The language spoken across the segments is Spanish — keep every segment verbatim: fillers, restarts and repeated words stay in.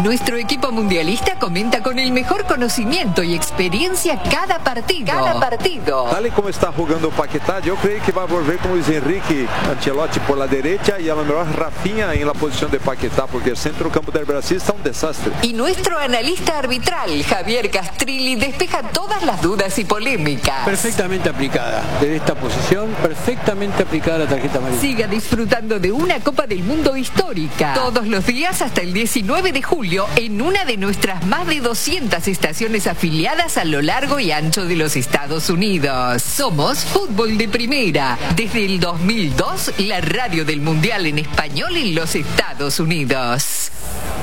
Nuestro equipo mundialista comenta con el mejor conocimiento y experiencia cada partido. Cada partido. Tal y como está jugando Paquetá, yo creo que va a volver como Luis Enrique Ancelotti por la derecha y a lo mejor Rafinha en la posición de Paquetá, porque el centro del campo del Brasil está un desastre. Y nuestro analista arbitral, Javier Castrilli, despeja todas las dudas y polémicas. Perfectamente aplicada. Desde esta posición, perfectamente aplicada la tarjeta amarilla. Siga disfrutando de una Copa del Mundo histórica. Todos los días hasta el diecinueve de julio en una de nuestras más de doscientas estaciones afiliadas a lo largo y ancho de los Estados Unidos. Somos Fútbol de Primera. Desde el dos mil dos, la radio del Mundial en español en los Estados Unidos.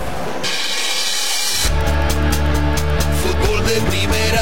Fútbol de Primera.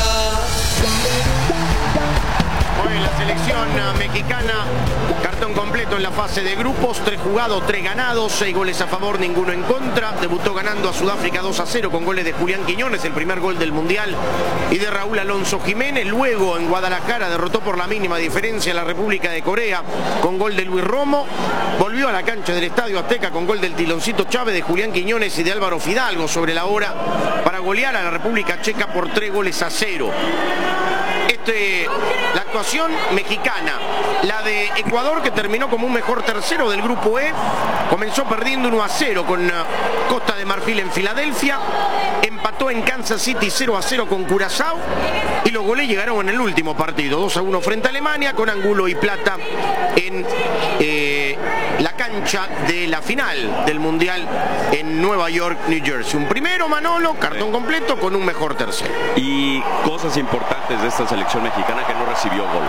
Hoy la selección mexicana, cartón completo en la fase de grupos, tres jugados, tres ganados, seis goles a favor, ninguno en contra. Debutó ganando a Sudáfrica dos a cero con goles de Julián Quiñones, el primer gol del Mundial, y de Raúl Alonso Jiménez. Luego en Guadalajara derrotó por la mínima diferencia a la República de Corea con gol de Luis Romo. Volvió a la cancha del Estadio Azteca con gol del Tiloncito Chávez, de Julián Quiñones y de Álvaro Fidalgo sobre la hora para golear a la República Checa por tres goles a cero. Este, la actuación mexicana, la de Ecuador, que terminó como un mejor tercero del grupo E, comenzó perdiendo uno a cero con Costa de Marfil en Filadelfia, empató en Kansas City cero a cero con Curazao y los goles llegaron en el último partido, dos a uno frente a Alemania, con Angulo y Plata en eh, la cancha de la final del Mundial en Nueva York, New Jersey. Un primero, Manolo, cartón completo con un mejor tercero. Y cosas importantes de esta selección mexicana, que no recibió gol.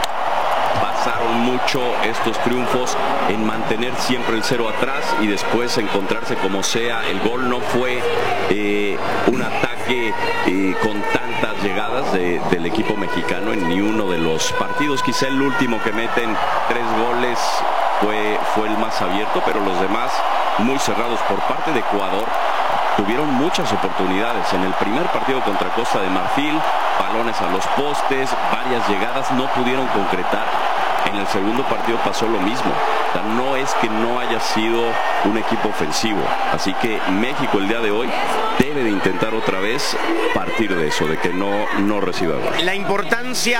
Basaron mucho estos triunfos en mantener siempre el cero atrás y después encontrarse como sea. El gol no fue eh, un ataque eh, con tantas llegadas de, del equipo mexicano en ni uno de los partidos. Quizá el último, que meten tres goles, fue, fue el más abierto, pero los demás muy cerrados. Por parte de Ecuador tuvieron muchas oportunidades en el primer partido contra Costa de Marfil, balones a los postes, varias llegadas, no pudieron concretar. En el segundo partido pasó lo mismo. O sea, no es que no haya sido un equipo ofensivo. Así que México el día de hoy debe de intentar otra vez partir de eso, de que no, no reciba gol. La importancia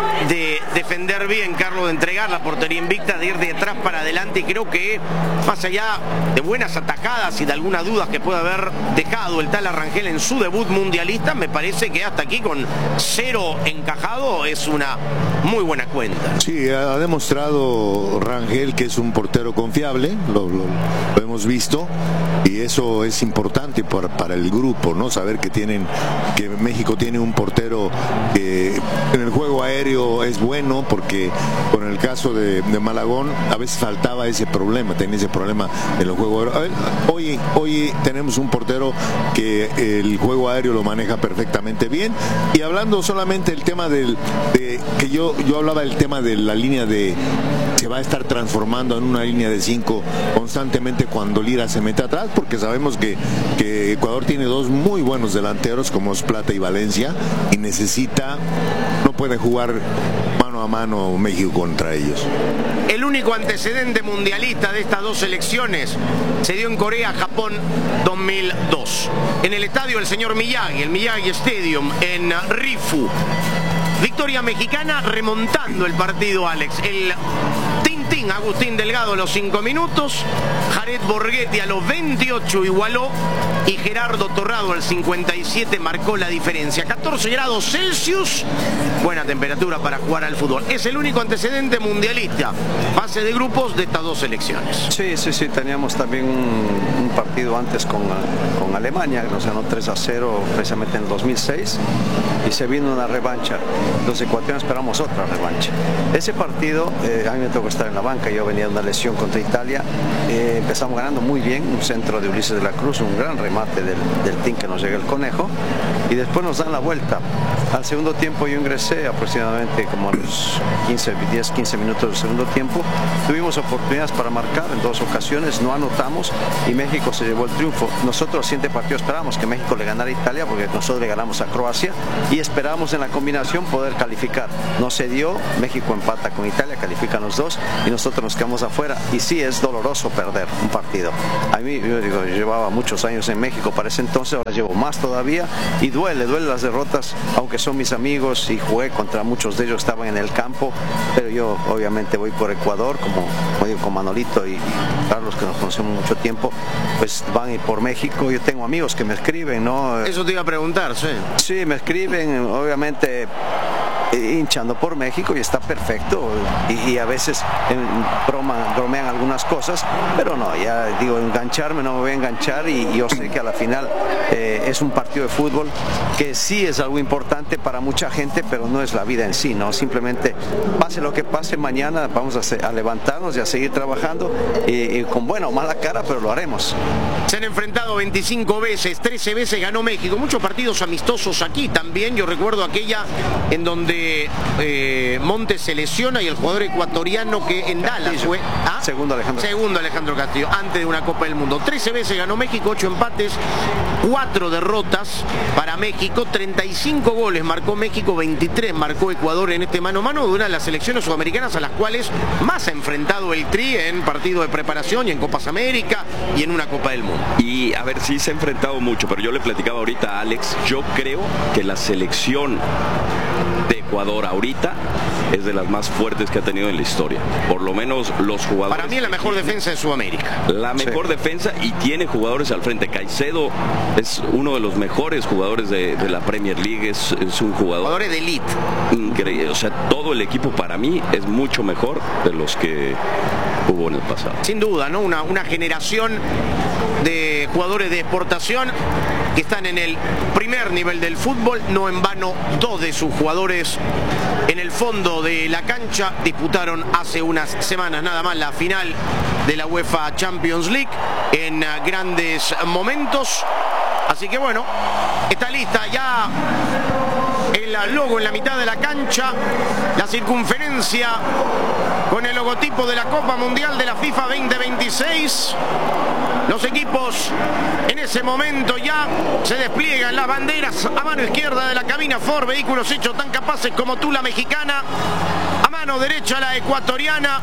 de defender bien, Carlos, de entregar la portería invicta, de ir de atrás para adelante, y creo que más allá de buenas atajadas y de algunas dudas que pueda haber dejado el tal Rangel en su debut mundialista, me parece que hasta aquí con cero encajado es una muy buena cuenta. Sí, ha demostrado Rangel que es un portero confiable, lo, lo, lo hemos visto, y eso es importante para, para el grupo, ¿no? Saber que tienen, que México tiene un portero que en el juego aéreo es bueno, porque con el caso de, de Malagón a veces faltaba ese problema, tenía ese problema en el juego aéreo. Hoy, hoy tenemos un portero que el juego aéreo lo maneja perfectamente bien. Y hablando solamente del tema del de, que yo, yo hablaba del tema de la línea de, se va a estar transformando en una línea de cinco constantemente cuando Lira se mete atrás, porque sabemos que, que Ecuador tiene dos muy buenos delanteros como es Plata y Valencia, y necesita, no puede jugar mano a mano México contra ellos. El único antecedente mundialista de estas dos selecciones se dio en Corea-Japón dos mil dos. En el estadio el señor Miyagi, el Miyagi Stadium en Rifu. Victoria mexicana remontando el partido, Alex. El Tintín Agustín Delgado a los cinco minutos, Jared Borghetti a los veintiocho igualó, y Gerardo Torrado al cincuenta y siete marcó la diferencia. catorce grados Celsius, buena temperatura para jugar al fútbol. Es el único antecedente mundialista, fase de grupos, de estas dos selecciones. Sí, sí, sí, teníamos también un, un partido antes con, con Alemania, que nos ganó tres a cero precisamente en el dos mil seis, y se vino una revancha. Los ecuatorianos esperamos otra revancha. Ese partido, eh, a mí me tocó estar en la banca, yo venía de una lesión contra Italia, eh, empezamos ganando muy bien, un centro de Ulises de la Cruz, un gran remate del, del team que nos llega el Conejo, y después nos dan la vuelta. Al segundo tiempo yo ingresé aproximadamente como a los quince, diez, quince minutos del segundo tiempo, tuvimos oportunidades para marcar en dos ocasiones, no anotamos y México se llevó el triunfo. Nosotros el siguiente partido esperábamos que México le ganara a Italia, porque nosotros le ganamos a Croacia, y esperábamos en la combinación poder calificar. No se dio, México empata con Italia, califican los dos y nosotros nos quedamos afuera. Y sí, es doloroso perder un partido. A mí, yo digo, yo llevaba muchos años en México para ese entonces, ahora llevo más todavía y duele, duele las derrotas, aunque son mis amigos y jugué contra muchos de ellos que estaban en el campo, pero yo obviamente voy por Ecuador, como, como digo, con Manolito y Carlos, que nos conocemos mucho tiempo, pues van y por México. Yo tengo amigos que me escriben, ¿no? Eso te iba a preguntar, sí. Sí, me escriben, obviamente hinchando por México y está perfecto, y, y a veces eh, broma, bromean algunas cosas, pero no, ya digo, engancharme no me voy a enganchar, y, y yo sé que a la final eh, es un partido de fútbol que sí es algo importante para mucha gente, pero no es la vida en sí, ¿no? Simplemente pase lo que pase, mañana vamos a, se, a levantarnos y a seguir trabajando, y, y con buena o mala cara, pero lo haremos. Se han enfrentado veinticinco veces, trece veces ganó México, muchos partidos amistosos aquí también. Yo recuerdo aquella en donde eh, Montes se lesiona y el jugador ecuatoriano que en Dallas fue ¿ah? segundo Alejandro segundo Alejandro Castillo, antes de una Copa del Mundo. trece veces ganó México, ocho empates, cuatro derrotas para México, treinta y cinco goles marcó México, veintitrés marcó Ecuador en este mano a mano de una de las selecciones sudamericanas a las cuales más ha enfrentado el Tri en partido de preparación y en Copas América y en una Copa del Mundo. Y a ver, sí se ha enfrentado mucho, pero yo le platicaba ahorita a Alex, yo creo que la selección de Ecuador ahorita es de las más fuertes que ha tenido en la historia. Por lo menos los jugadores... Para mí es la mejor defensa de Sudamérica. La mejor sí. defensa, y tiene jugadores al frente. Caicedo es uno de los mejores jugadores de, de la Premier League, es, es un jugador... Jugadores de elite. Increíble. O sea, todo el equipo para mí es mucho mejor de los que hubo en el pasado. Sin duda, ¿no? Una, una generación de jugadores de exportación que están en el primer nivel del fútbol. No en vano, dos de sus jugadores en el fondo de la cancha disputaron hace unas semanas nada más la final de la UEFA Champions League en grandes momentos. Así que bueno, está lista ya el logo en la mitad de la cancha, la circunferencia con el logotipo de la Copa Mundial de la FIFA veinte veintiséis. Los equipos en ese momento ya se despliegan las banderas a mano izquierda de la cabina Ford, vehículos hechos tan capaces como tú, la mexicana, a mano derecha la ecuatoriana.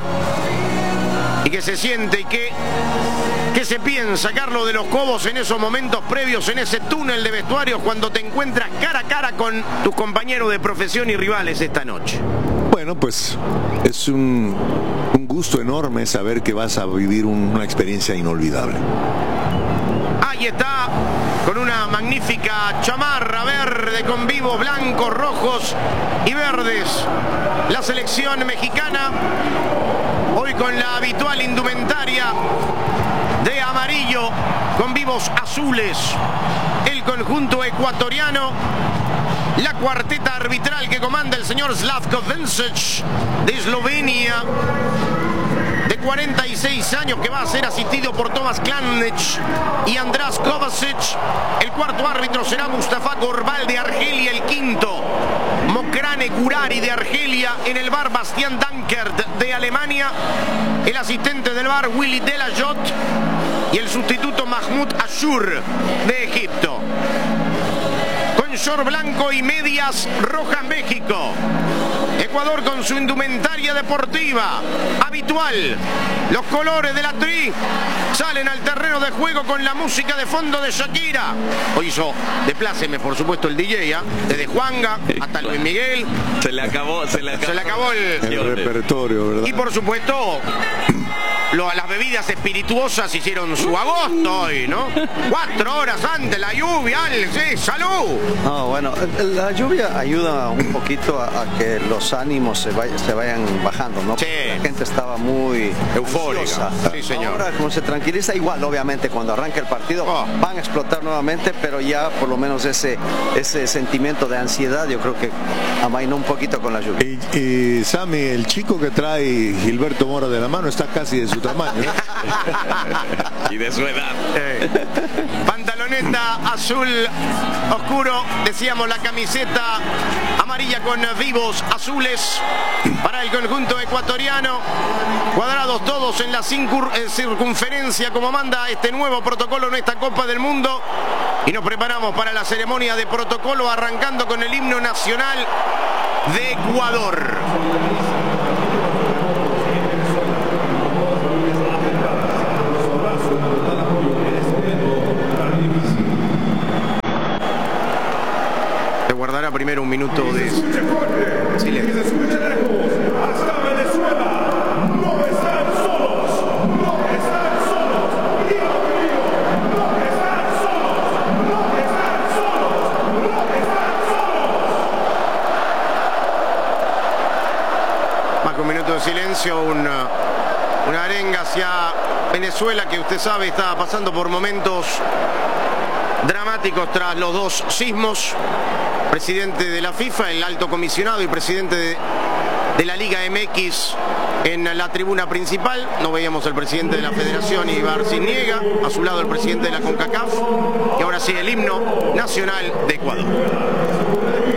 Y que se siente y que, que se piensa, Carlos de los Cobos, en esos momentos previos, en ese túnel de vestuarios, cuando te encuentras cara a cara con tus compañeros de profesión y rivales esta noche. Bueno, pues es un, un gusto enorme saber que vas a vivir un, una experiencia inolvidable. Ahí está, con una magnífica chamarra verde con vivos blancos, rojos y verdes, la selección mexicana. Hoy con la habitual indumentaria de amarillo con vivos azules, el conjunto ecuatoriano, la cuarteta arbitral que comanda el señor Slavko Vincic de Eslovenia, de cuarenta y seis años, que va a ser asistido por Tomas Klanic y András Kovacic. El cuarto árbitro será Mustafa Gorbal de Argelia, el quinto Mokrane Gurari de Argelia, en el bar Bastian Dankert de Alemania, el asistente del bar Willy Delayot y el sustituto Mahmoud Ashur de Egipto. Con short blanco y medias rojas México. Ecuador con su indumentaria deportiva habitual. Los colores de la Tri salen al terreno de juego con la música de fondo de Shakira. Hoy hizo de pláceme, por supuesto, el D J, ¿eh? Desde Juanga hasta Luis Miguel. Se le acabó, se le acabó, se le acabó el, el repertorio, ¿verdad? Y por supuesto, lo, las bebidas espirituosas hicieron su agosto hoy, ¿no? Cuatro horas antes, la lluvia, sí, salud. No, bueno, la lluvia ayuda un poquito a, a que los ánimos se, vaya, se vayan bajando, ¿no? Sí. La gente estaba muy eufórica. Sí, señor. Ahora, como se tranquiliza, igual, obviamente, cuando arranque el partido, oh. van a explotar nuevamente, pero ya por lo menos ese, ese sentimiento de ansiedad, yo creo que amainó un poquito con la lluvia. Y, y Sammy, el chico que trae Gilberto Mora de la mano está casi de su tamaño, ¿eh? Y de su edad. Eh. Pantaloneta azul oscuro, decíamos la camiseta amarilla con vivos azules para el conjunto ecuatoriano. Cuadrados todos en la circunferencia como manda este nuevo protocolo en esta Copa del Mundo. Y nos preparamos para la ceremonia de protocolo, arrancando con el himno nacional de Ecuador. Mexicana. Primero un minuto de silencio. Más que un minuto de silencio, un, una arenga hacia Venezuela, que usted sabe está pasando por momentos dramáticos tras los dos sismos. Presidente de la FIFA, el alto comisionado y presidente de, de la Liga M X en la tribuna principal. No veíamos al presidente de la Federación, Ibar Cisniega, a su lado el presidente de la CONCACAF, y ahora sí el himno nacional de Ecuador.